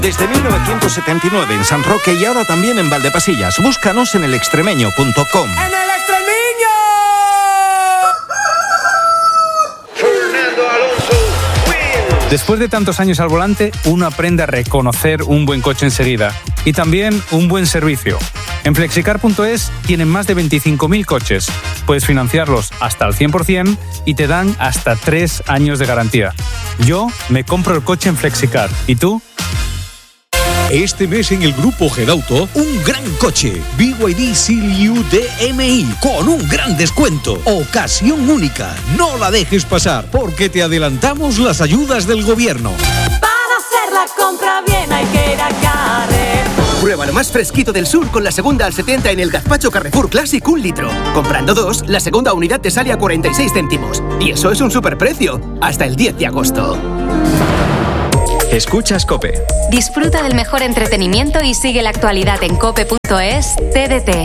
Desde 1979 en San Roque y ahora también en Valdepasillas. Búscanos en elextremeño.com. ¡En el Extremeño! Fernando Alonso. Después de tantos años al volante, uno aprende a reconocer un buen coche enseguida y también un buen servicio. En Flexicar.es tienen más de 25.000 coches. Puedes financiarlos hasta al 100% y te dan hasta 3 años de garantía. Yo me compro el coche en Flexicar. ¿Y tú? Este mes en el Grupo Gedauto, un gran coche. BYD Seal-U DMI con un gran descuento. Ocasión única. No la dejes pasar porque te adelantamos las ayudas del gobierno. Para hacer la compra bien hay que ir a Carrefour. Prueba lo más fresquito del sur con la segunda al 70 en el gazpacho Carrefour Classic 1 litro. Comprando 2, la segunda unidad te sale a 46 céntimos. Y eso es un superprecio. Hasta el 10 de agosto. Escuchas COPE. Disfruta del mejor entretenimiento y sigue la actualidad en cope.es TDT.